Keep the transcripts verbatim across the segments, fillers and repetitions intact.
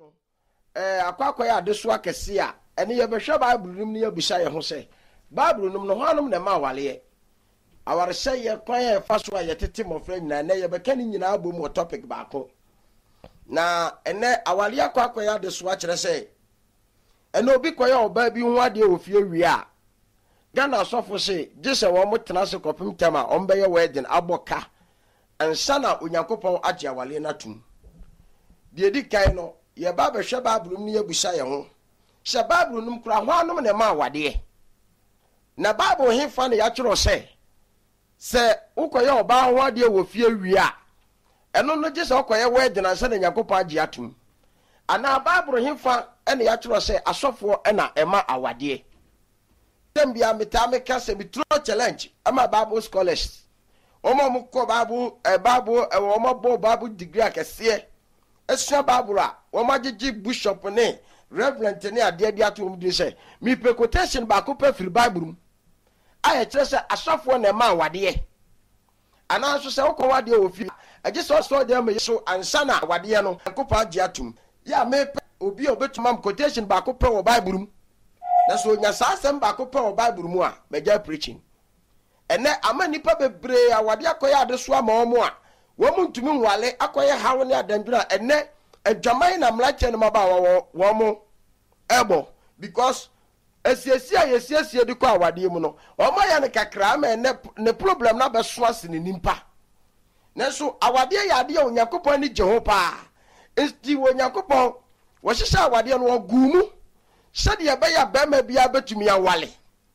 no eh akwakwa ya de so akese a ene ye behwe Bible nim ne ye bisa ye ho se Bible nim no hoanom na ma wale aware se ye kwan ye fa so ye tete mofra nyina na ye beka ni nyina abom o topic baako na ene awale akwakwa ya de so a kire se ene obi koya oba bi hu ade ofie wi a Ghana asofo se gise wo mo tena se kopim tema ombe ye wedding aboka ansa na onyankopon age awale na tum de di kai no ye ba be hwe Bible nim ne ye busa ye ho se Bible nim kura ho anom ne ma awade na Bible hefa ne ya kyero se se ukoye oba ho ade wo fie wi a eno no gise ukoye wedding ansa na onyankopon age atum ana Bible hefa ene ya kyero se asofo ena ema awade Tembia mitame kase mitro challenge ama Bible scholars omo mko Bible e Bible e omo bo Bible degree akese esua Bible a omo gigi bishop ne reverend ne ade ade ato mu de se mi pe quotation ba ko pe free Bible aye kire se asofo na ma wade ana so se ukọ wade ofi age so so de me so ansa na wade no kopa age atum ya me obi obetuma quotation ba ko pe wo Bible na so nya sa asem ba ko pe o Bible mu a meja preaching ene ama nipa bebre awade akoya ade so ama omo a wo mu ntumi nwale akoya hawo ne adandura ene adwaman na mlache ne maba wo wo mo ebo because esiesi a yesiesi de ko awade mu no omo ya ne kakra ma ene ne problem na be so ase ne nimpa na so awade ya ade onyankopon ni je ho pa esti onyankopon wo hihye awade no wo gumu Sadi ya baya bema biya betumi ya wale.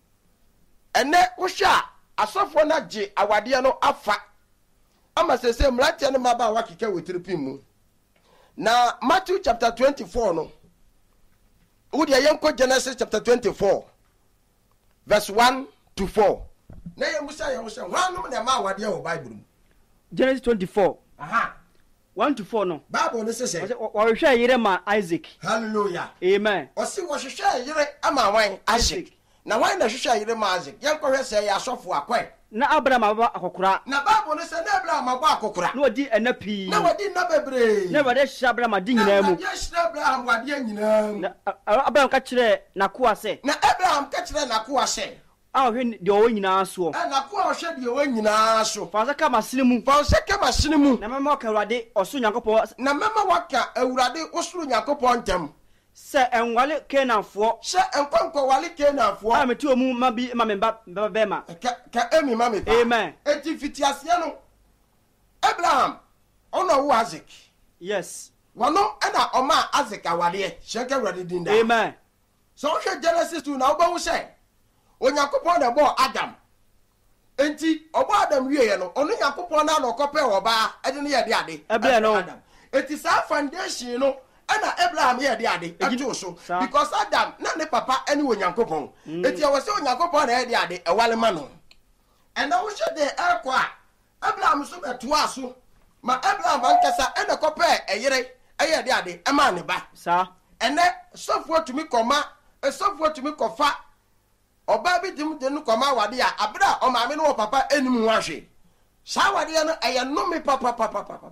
Ene usha asofo na je awade no afa. Ama sese mlate ne maba wakike wetiripi mu. Na Matthew chapter twenty-four no. Udi ya yenko Genesis chapter twenty-four. Verse one to four. Na ye musa ya musa wanu ne ma awade o Bible. Genesis twenty-four. Aha. one to four no. Bible ne sese. Wa hwehwe yire ma Isaac. Hallelujah. Amen. Osi wo hwehwe yire ama wan Isaac. Na wan na hwehwe yire ma Isaac. Yen ko hwese ya asofo akwan. Na Abraham aba akokora. Na Bible ne se na Abraham aba akokora. Na wadi enapi. Na wadi na bebre. Na wadi hye Abraham adi nyina mu. Na hye Abraham wadi nyina mu. Na Abraham ka kire na ko ase. Na Abraham ka kire na ko ase. Ah hwe de o nyina so. Eh na ko hwe de o nyina so. Fa se ka masine mu. Fa se ka masine mu. Na mema ka Awurade oso Nyankopon. Na mema waka Awurade oso Nyankopon ntam. Se enwale Kenaanfo. Se enkonko wale Kenaanfo. Ah meti omu ma bi ma memba bema. Ka ka emi ma me. Amen. Eti fitiase no. Abraham ono wo Isaac. Yes. Wano ena oma Isaac awale. Sheke Awurade dinda. Amen. So hwe Genesis two na obawu se Onyankopon na bo Adam. Enti obo Adam wiye no onu Nyankopon na no kope oba ede ne ye de ade. Adam. Enti sa foundation no ana Abraham ye de ade atu so because Adam na ne papa ene Onyankopon. Enti e wose Onyankopon na ye de ade e wale ma no. And na wo hye de ekwa Abraham so beto aso ma Abraham ankasa ene kope eyire eye de ade e ma ne ba. Sa. Ene sofo tumi koma e sofo tumi kofa oba bi dim de no koma wade a abra o maame no papa enim ho ahwe sa wade no eye no me papa papa papa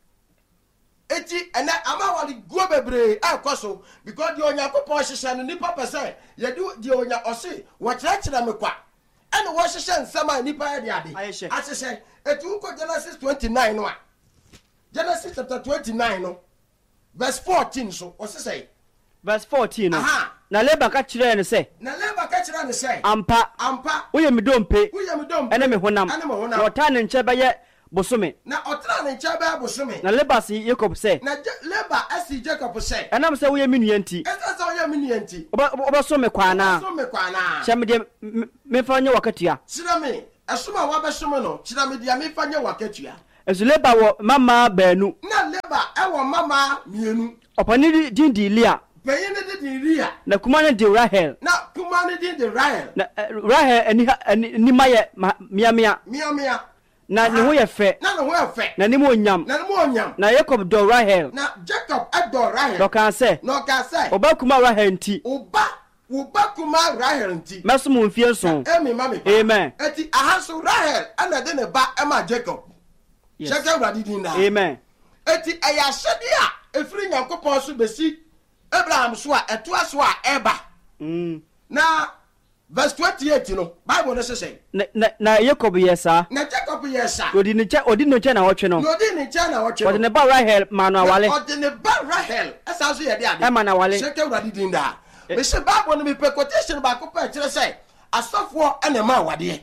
eti ene ama wade go bebre akoso because the Onyankopon hyehyɛ no nipa pese ye di the onya ose wo kyerɛkyerɛ me kwa ene wo hyehyɛ nsama nipa ye de ade ahyehyɛ eti uko Genesis twenty-nine no a Genesis chapter twenty-nine no verse fourteen so o say verse fourteen no. Aha. Na Laban ka kire ne se. Na Laban ka kire ne se. Ampa. Ampa. Uye mi dompe. Uye mi dompe. Ene me honam. Ene me honam. Na ota ne nche beye bosome. Na otra ne nche beye bosome. Na Laban si Jacob se. Na Laban asi Jacob se. Enam se uye mi nuanti. Esa se uye mi nuanti. Oba oba so me kwana. Oba so me kwana. Sha me de me fanye wakatua. Sira me. Asuma wa be some no. Sira me de me fanye wakatua. Ezu Laban wo mama baanu. Na Laban e wo mama mienu. Opani din di Leah. Peye ne de Leah. Na kuma ne di Rahel. Na kuma ne di Rahel. Na Rahel eni ni maye mia mia. Mia mia. Na ne ho ye fe. Na ne ho ye fe. Na ne mo onyam. Na ne mo onyam. Na Jacob do Rahel. Na Jacob ador Rahel. Do kan se. No kan se. Oba kuma Rahel nti. Oba Oba kuma Rahel nti. Meso mo mfie nson. Emi mami. Amen. Eti ahaso Rahel ana de ne ba ema Jacob. Yes. Shaka Awurade din na. Amen. Eti aya hyede a efiri Nyankopon Nyankopɔn so besi Abraham so a etua so a eba mm na verse twenty-eight no Bible no say na na Jacob yesa na Jacob yesa odi ni che odi no che na wotwe no odi ni che na wotwe odi ne ba Rahel ma no awale odi ne ba Rahel esa so ye de ade e ma na awale sheke urade din da me say Bible no me pe quotation ba ko pa kire say asofo ene ma awade e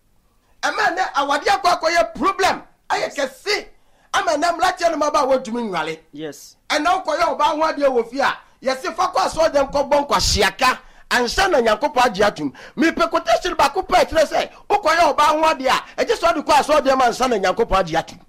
ma na awade akwakoye problem aye kese ama na mlache no ma ba wodumi nwale yes ena ukoye oba ho ade wo fi a yesi fakọ aso dem ko bon kwa hyiaka ansa na Nyankopɔn agye atum me pe quotation ba ko pa kire say ukoye oba ho ade a eje so de ko aso dem ansa na Nyankopɔn agye atum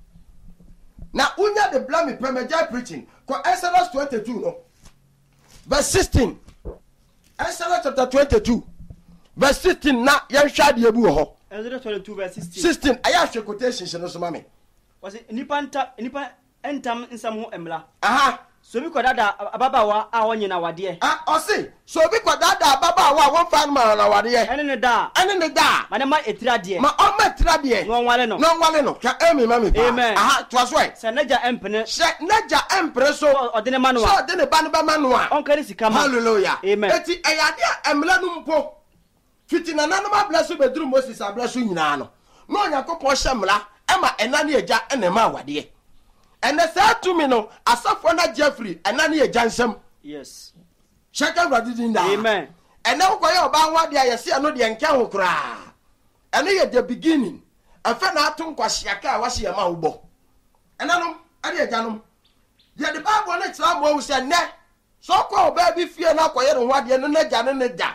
na unya de blame premature preaching ko Exodus twenty-two no verse sixteen Exodus chapter twenty-two verse sixteen na yan hwa de ebu ho Exodus twenty-two verse sixteen sixteen aya hwe quotation no so mame was nipa nta nipa entam nsam ho emla aha so bi kodada ababawa a wonye na wade ah osi so bi kodada ababawa a won fa na na wade ene ne da ene ne da ma ne ma etirade ma o ma etirade no nwale no no nwale no ka emi mami pa amen aha to aso e se naja empene se naja empre so ode ne manu a so ode ne ba ne ba manu a on kare sika ma hallelujah amen eti eyade a emla no mpo fitina nanu ma bless bedru Moses ablesu nyina no no Yakobɔ hyemla ema enane eja ene ma wade ene sa tumi no asafo na Jeffrey enane eja nsem yes shaka bradi dinda amen ene ukoye oba wade ayese no de enka ho kra ene ye the beginning afa na ato nkwahyiaka a wahye ma wo enanom ade eja nom ye the Bible na tira mo wu se ne so kwa oba bi fie na akoye ne ho ade no na ja ne ne da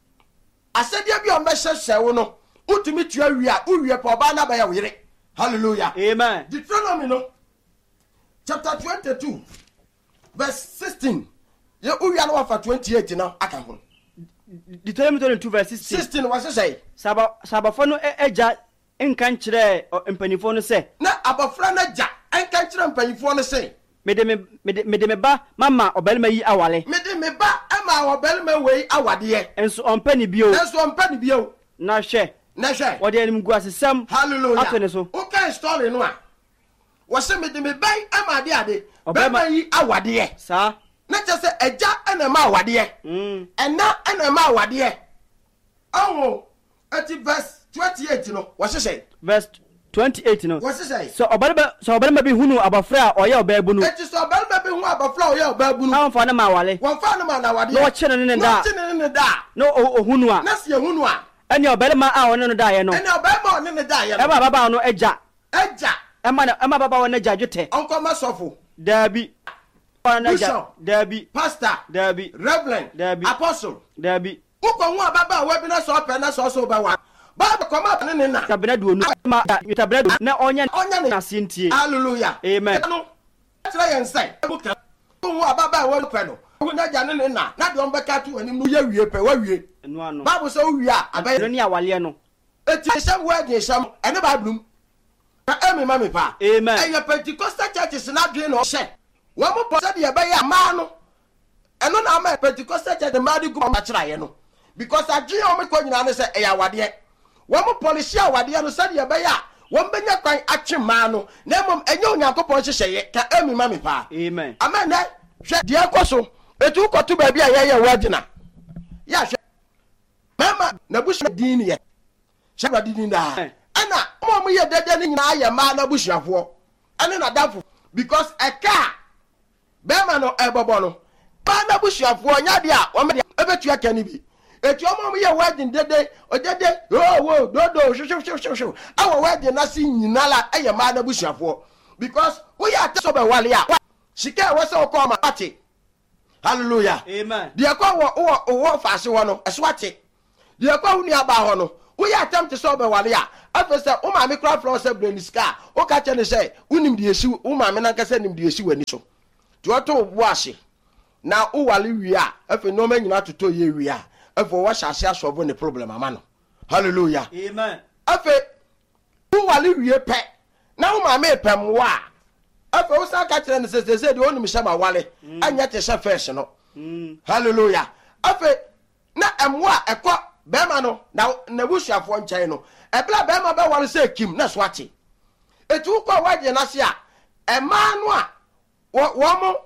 asedia bi on be hyehye wo no utumi tua wi a uwie pa oba na ba ya wire hallelujah amen Deuteronomy no chapter twenty-two verse sixteen ye uwie na wa fa twenty-eight na aka ho Deuteronomy twenty-two verse sixteen sixteen was say saba sabafo no eja enka nkire empanifo no se na abofra na ja enka nkire empanifo no se mede me mede me ba mama obelma yi awale mede me ba ama obelma wei awade enso ompani bio enso ompani bio na hwe na hwe wode anim gu asesam hallelujah atone so o kan story no a wo se mede me ba ama de ade obelma yi awade sa na chese eja ena ma awade mm ena ena ma awade awo at verse twenty-eight no wo se say verse twenty-eight no wo se say so obelma so obelma bi hunu abafra a oye obabu no eti so obelma bi hu abafra oye obabu no awon na ma wale won fa na ma na awade no wo chene ne da no chene ne da no ohunu a na se ehunu a eni obelma a won no da ye no eni obelma on ne da ye e ba baba no eja eja e ma e ma baba won eja jute onko masofo dabi on eja Bishop, dabi pastor, dabi reverend, Dabi. apostle. dabi Uko hu ababa we bi na so pe na so so ba wa. Ba ko ma ne ne na. tabena do nu ma tabena do na onya Onya ne asentie hallelujah. amen No. Try and say. Uko hu ababa we pe no. Hu na ja ne ne na. Na de on be ka tu anim no ye wie pe wa wie. enu ano Bible say wie a abai. ni awale no Eti sam we de sam. Ene ba blum. Na emi ma me pa. amen Eye Pentecostal churches na dwe no hye. Wo mo po se de be ya ma no. Eno na ma Pentecostal church de ma di gu ma kira ye no. Because adwe o me ko nyina ne se e ya wade. Wo mo policy awade no se de be ya. Wo mbenya kwan atwe ma no. Na mom enye Onyankopɔn hyehyeye ka emi ma me pa. amen Amen na hwe de akoso. Etu koto ba bia ye ye wagina. Ya hwe. Mama na busu din ye. Hwe ba din da. Ana mo mo ye dede ni nyina ye ma na busuafo. Ane na dafo because a car bema no ebobo no ba na busuafo nya de a wo me de ebetu aka ni bi etu omo mo ye wedding dede odede oh wo dodo shu shu shu shu awo wedding na si nyinala eye ma na busuafo because wo ya te so be wale a sika wo se wo ko ma ate hallelujah amen de ko wo wo wo faase wo no eso ate de ko hu ni aba ho no wo ya attempt so be wale a afese o ma me craft flow se breniska o ka che ne say unim de esi o ma me na nka se nim de esi wani so to oto wo ase na o wale wi a afi no ma nyina toto ye wi a afi wo hyase asobo ne problem ama no hallelujah amen afi o wale wi pe na o ma me pem wa afi o sa ka che ne se se de onim hye ma wale anya te hye first no hallelujah afi na emwa ekọ bema no na na busuafo nkyɛn no ebla bema be wale se kim na so ate etu ko waje na se a ema no a wo mo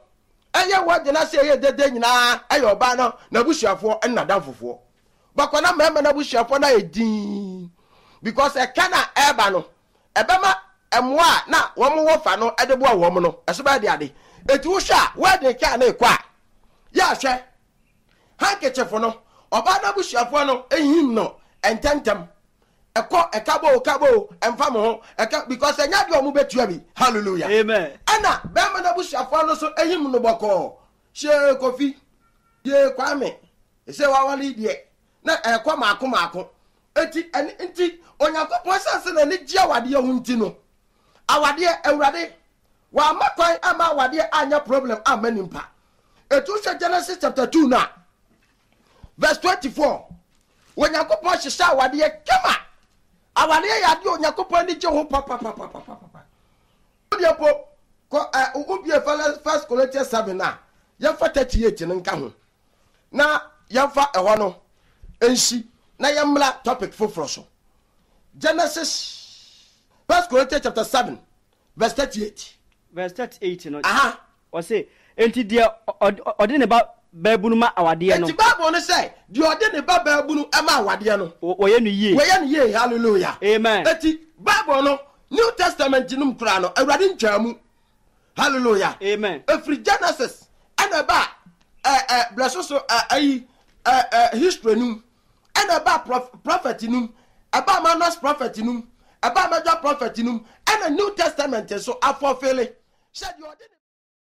ɛyɛ wɔ gyina sɛ ɛyɛ dede nyinaa ɛyɛ ɔbaa no na busuafoɔ ɛna danfofoɔ bakɔ na mɛmɛ na busuafoɔ na yɛ din because ɛka na ɛba no ɛbɛma ɛmoa na wɔn wɔ fa no ɛde boa wɔn no ɛso bɛyɛ de ade etu wohwɛ a wɔde ka na ekɔ a yɛ ahwɛ handkerchief no ɔbaa na busuafoɔ no ehim no ɛntɛntɛm ɛkɔ ɛkabo kabo ɛmfa mo ho ɛka because ɛnya de ɔmo betua bi hallelujah amen ɛna bɛrima na busuafoɔ no so ehim no bɔkɔɔ hyɛ kofi yɛ kwame ɛsɛ wawale deɛ na ɛkɔ maako maako eti ɛni nti onyankopɔn sanse na ne gye awadeɛ ho nti no awadeɛ awurade wama kwan ama awadeɛ anya problem ama nimpa etu hwɛ Genesis chapter two na verse twenty-four onyankopɔn hyehyɛ awadeɛ kama awadeɛ yɛ adeɛ onyankopɔn ne gye ho papapapapapa deɛ po kɔ ɛ ubie first Corinthians seven na yɛmfa thirty-eight no nka ho na yɛmfa ɛhɔ no ensi na yɛmmla topic foforɔ so Genesis first Corinthians chapter seven verse thirty-eight verse thirty-eight no aha ɔse enti deɛ ɔde ne ba baabunu ma awadeɛ no enti Bible no say deɛ ɔde ne ba baabunu ma awadeɛ no wɔyɛ no yie wɔyɛ no yie hallelujah amen enti Bible no New Testament num kura no awurade ntwamu hallelujah amen efiri Genesis ɛna ba eh eh bless so ayi eh eh history num ɛna ba prophet num aba Manos prophet num aba major prophet num ɛna New Testament so afɔfele said you